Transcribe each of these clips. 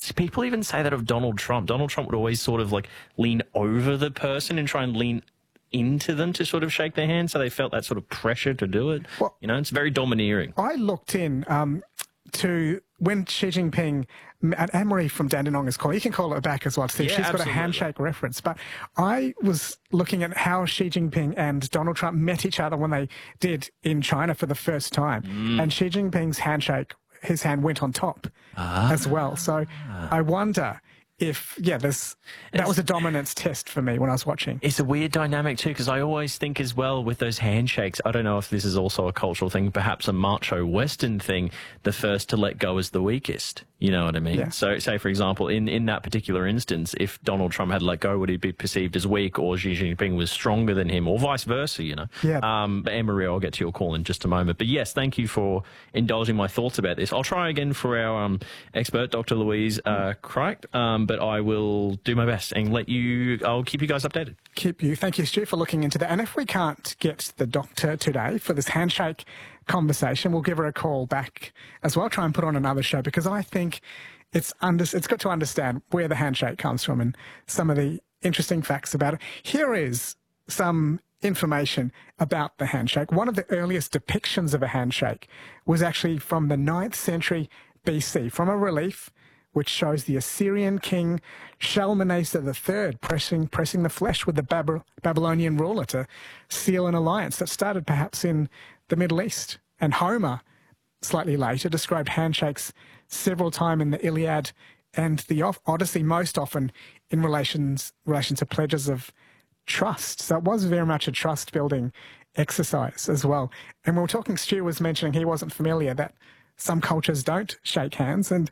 people even say that of Donald Trump. Donald Trump would always sort of like lean over the person and try and lean into them to sort of shake their hand, so they felt that sort of pressure to do it. Well, It's very domineering. I looked in to when Xi Jinping, and Anne-Marie from Dandenong is calling. You can call it back as well to see if she's got a handshake reference. But I was looking at how Xi Jinping and Donald Trump met each other when they did in China for the first time. And Xi Jinping's handshake, his hand went on top as well. So I wonder if, that was a dominance test for me when I was watching. It's a weird dynamic too, because I always think as well with those handshakes, I don't know if this is also a cultural thing, perhaps a macho Western thing, the first to let go is the weakest. You know what I mean? Yeah. So, say, for example, in that particular instance, if Donald Trump had let go, would he be perceived as weak, or Xi Jinping was stronger than him, or vice versa, Yeah. But Anne-Marie, I'll get to your call in just a moment. But yes, thank you for indulging my thoughts about this. I'll try again for our expert, Dr. Louise Cricht, but I will do my best and I'll keep you guys updated. Thank you, Stu, for looking into that. And if we can't get the doctor today for this handshake conversation, we'll give her a call back as well, try and put on another show, because I think it's got to understand where the handshake comes from and some of the interesting facts about it. Here is some information about the handshake. One of the earliest depictions of a handshake was actually from the 9th century BC, from a relief which shows the Assyrian king Shalmaneser III pressing the flesh with the Babylonian ruler to seal an alliance that started perhaps in the Middle East. And Homer, slightly later, described handshakes several times in the Iliad and the Odyssey, most often in relation to pledges of trust. So it was very much a trust-building exercise as well. And we were talking, Stu was mentioning he wasn't familiar that some cultures don't shake hands, and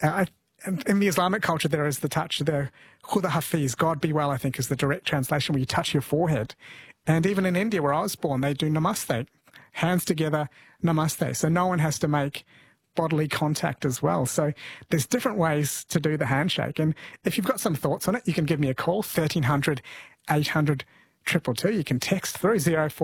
in the Islamic culture, there is the touch, the Khuda Hafiz, God be well, I think is the direct translation, where you touch your forehead. And even in India, where I was born, they do namaste, hands together, namaste. So no one has to make bodily contact as well. So there's different ways to do the handshake. And if you've got some thoughts on it, you can give me a call, 1300 800 222. You can text through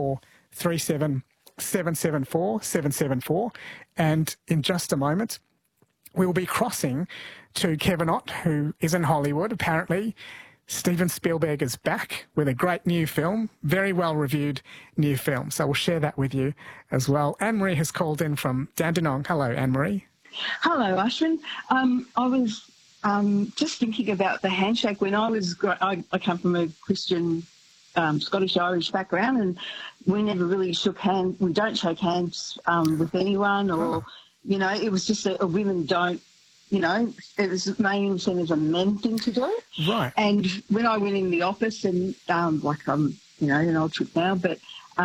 0437 774 774. And in just a moment, we will be crossing to Kevin Ott, who is in Hollywood. Apparently, Steven Spielberg is back with a great new film, very well-reviewed new film. So we'll share that with you as well. Anne-Marie has called in from Dandenong. Hello, Anne-Marie. Hello, Ashwin. I was just thinking about the handshake when I come from a Christian Scottish-Irish background, and we never really shook hands. We don't shake hands with anyone, or, it was just a women don't, it was mainly seen as a men thing to do. Right. And when I went in the office, and I'm, an old trick now, but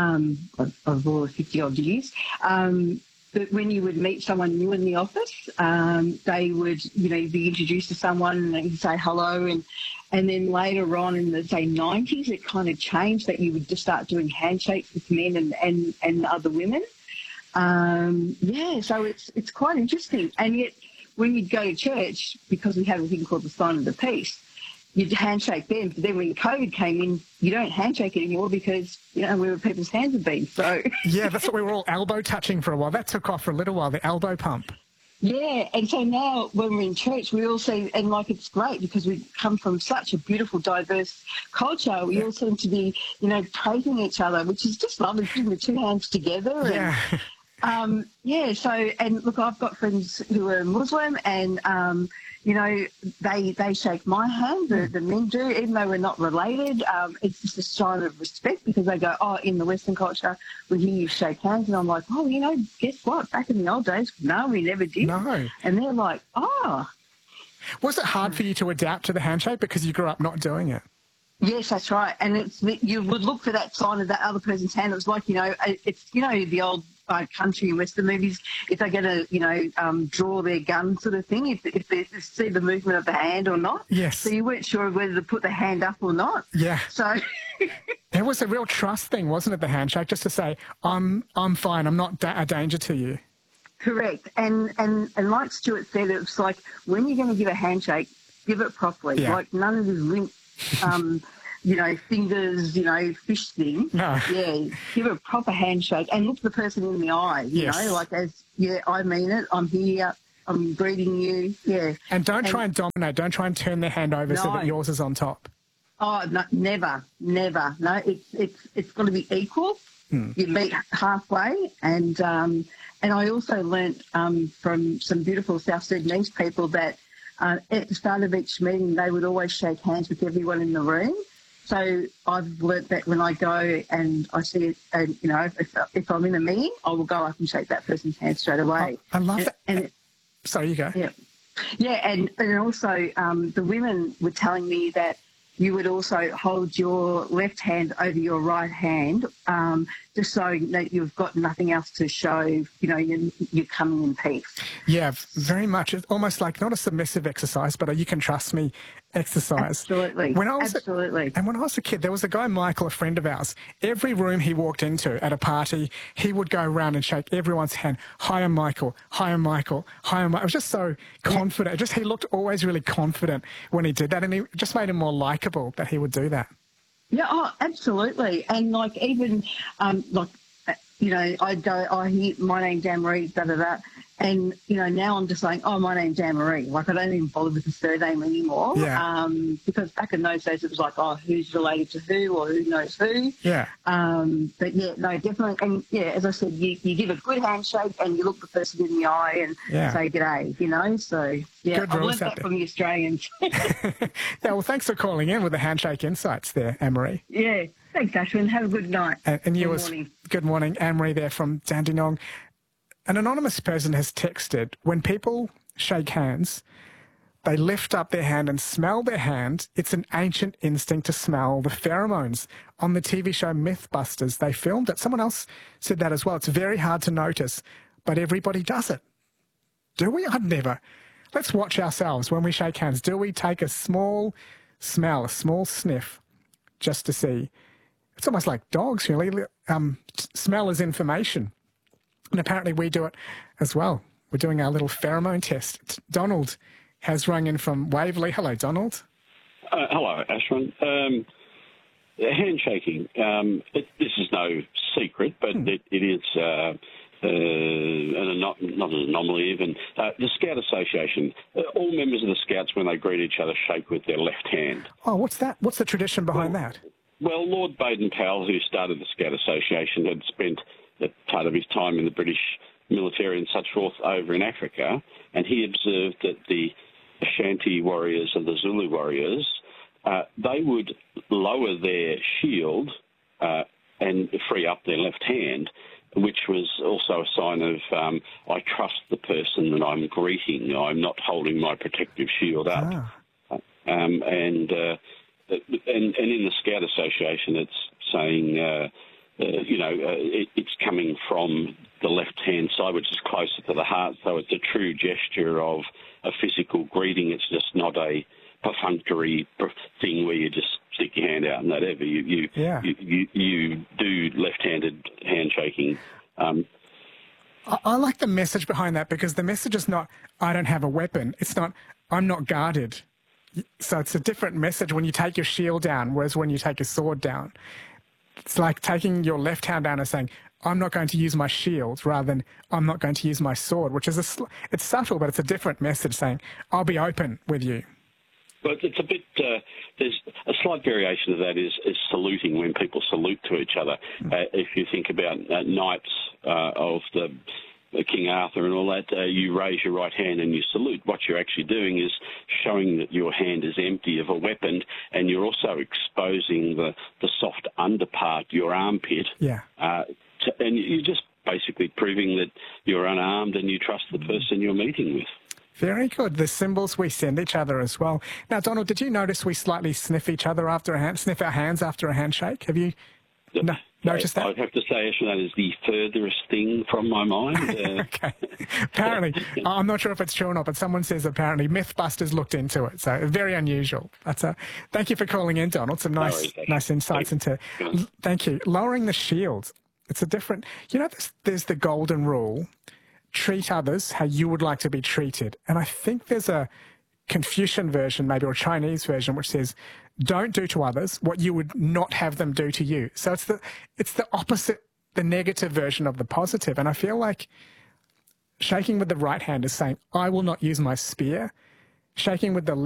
of all the 50-odd years, but when you would meet someone new in the office, they would, be introduced to someone and they'd say hello, and then later on in the, say, 90s, it kind of changed that you would just start doing handshakes with men and other women. So it's quite interesting. And yet when you'd go to church, because we have a thing called the sign of the peace, you'd handshake then. But then when COVID came in, you don't handshake anymore because, where people's hands have been. So yeah, that's what we were all elbow touching for a while. That took off for a little while, the elbow pump. Yeah, and so now when we're in church, we all see, and it's great because we come from such a beautiful, diverse culture. We all seem to be, praising each other, which is just lovely, putting the two hands together. Yeah. And look, I've got friends who are Muslim, and they shake my hand. The men do, even though we're not related. It's just a sign of respect because they go, in the Western culture, we hear you shake hands, and I'm like, guess what? Back in the old days, no, we never did. No. And they're like, Was it hard for you to adapt to the handshake because you grew up not doing it? Yes, that's right. And you would look for that sign of that other person's hand. It was like, it's, the old country and Western movies, if they're going to, draw their gun sort of thing, if they see the movement of the hand or not. Yes. So you weren't sure whether to put the hand up or not. Yeah. So it was a real trust thing, wasn't it, the handshake, just to say, I'm fine, I'm not a danger to you. Correct. And like Stuart said, it's like when you're going to give a handshake, give it properly. Yeah. Like none of this limp, fingers, fish thing. No. Yeah, give it a proper handshake and look the person in the eye, yes. I mean it, I'm here, I'm greeting you. Yeah. And don't try and dominate. Don't try and turn their hand over so that No. yours is on top. Oh, no, never. No, it's got to be equal. You meet halfway, and I also learnt from some beautiful South Sudanese people that at the start of each meeting they would always shake hands with everyone in the room. So I've learnt that when I go and I see it, and you know, if I'm in a meeting, I will go up and shake that person's hand straight away. I love that. And Sorry, you go. yeah, and also the women were telling me that you would also hold your left hand over your right hand, just so that you've got nothing else to show, you know, you're coming in peace. Yeah, very much. It's almost like not a submissive exercise, but a you can trust me exercise. Absolutely. Absolutely. And when I was a kid, there was a guy, Michael, a friend of ours. Every room he walked into at a party, he would go around and shake everyone's hand. Hiya, Michael. Hiya, Michael. Hiya, Michael. I was just so confident. He looked always really confident when he did that, and he just made him more likable that he would do that. Yeah, oh, absolutely. And like even you know, I hear my name's Anne-Marie, da-da-da. And, you know, now I'm just saying, oh, my name's Anne-Marie. Like, I don't even bother with the surname anymore. Yeah. Because back in those days, it was like, oh, who's related to who or who knows who. Yeah. But, yeah, no, definitely. And, yeah, as I said, you give a good handshake and you look the person in the eye and say g'day, you know. So, yeah, I've learned that from the Australians. Yeah, well, thanks for calling in with the handshake insights there, Anne-Marie. Yeah. Thanks, Ashwin. Have a good night. And you good morning. Good morning, Anne-Marie there from Dandenong. An anonymous person has texted, when people shake hands, they lift up their hand and smell their hand. It's an ancient instinct to smell the pheromones. On the TV show Mythbusters, they filmed it. Someone else said that as well. It's very hard to notice, but everybody does it. Do we? I'd never. Let's watch ourselves when we shake hands. Do we take a small smell, a small sniff, just to see? It's almost like dogs, really. Smell is information. And apparently we do it as well. We're doing our little pheromone test. Donald has rung in from Waverley. Hello, Donald. Hello, Ashwin. Handshaking. This is no secret, but it is not an anomaly even. The Scout Association, all members of the Scouts, when they greet each other, shake with their left hand. Oh, what's that? What's the tradition behind that? Well, Lord Baden-Powell, who started the Scout Association, had spent part of his time in the British military and such forth over in Africa, and he observed that the Ashanti warriors and the Zulu warriors, they would lower their shield and free up their left hand, which was also a sign of I trust the person that I'm greeting. I'm not holding my protective shield up. And in the Scout Association, it's saying it's coming from the left-hand side, which is closer to the heart, so it's a true gesture of a physical greeting. It's just not a perfunctory thing where you just stick your hand out and whatever. You do left-handed handshaking. I like the message behind that, because the message is not, I don't have a weapon. It's not, I'm not guarded. So it's a different message when you take your shield down, whereas when you take your sword down. It's like taking your left hand down and saying, I'm not going to use my shield, rather than I'm not going to use my sword, which is it's subtle, but it's a different message saying, I'll be open with you. Well, it's a bit, there's a slight variation of that is saluting, when people salute to each other. If you think about knights of the King Arthur and all that, you raise your right hand and you salute. What you're actually doing is showing that your hand is empty of a weapon, and you're also exposing the soft underpart, your armpit. Yeah. And you're just basically proving that you're unarmed and you trust the person you're meeting with. Very good. The symbols we send each other as well. Now, Donald, did you notice we slightly sniff each other sniff our hands after a handshake? Have you noticed that? I'd have to say, Ashwin, that is the furthest thing from my mind. Okay. Apparently, I'm not sure if it's true or not, but someone says apparently Mythbusters looked into it. So very unusual. Thank you for calling in, Donald. Some nice insights into. Thank you. Lowering the shield. It's a different. You know, there's the golden rule. Treat others how you would like to be treated. And I think there's a Confucian version, maybe, or a Chinese version, which says, don't do to others what you would not have them do to you. So it's the opposite, the negative version of the positive. And I feel like shaking with the right hand is saying, I will not use my spear. Shaking with the